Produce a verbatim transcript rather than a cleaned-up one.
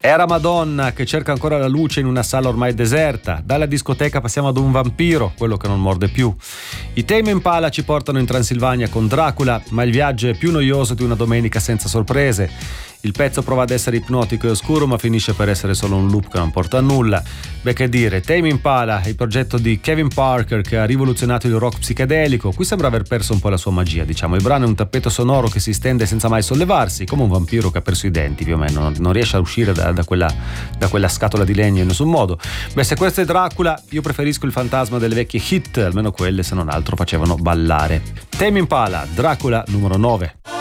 Era Madonna che cerca ancora la luce in una sala ormai deserta. Dalla discoteca passiamo ad un vampiro, quello che non morde più. I Tame Impala ci portano in Transilvania con Dracula, ma il viaggio è più noioso di una domenica senza sorprese. Il pezzo prova ad essere ipnotico e oscuro, ma finisce per essere solo un loop che non porta a nulla. Beh, che dire, Tame Impala è il progetto di Kevin Parker che ha rivoluzionato il rock psichedelico. Qui sembra aver perso un po' la sua magia, diciamo. Il brano è un tappeto sonoro che si stende senza mai sollevarsi, come un vampiro che ha perso i denti, più o meno. Non, non riesce a uscire da, da, quella, da quella scatola di legno in nessun modo. Beh, se questo è Dracula, io preferisco il fantasma delle vecchie hit, almeno quelle, se non altro, facevano ballare. Tame Impala, Dracula numero nove.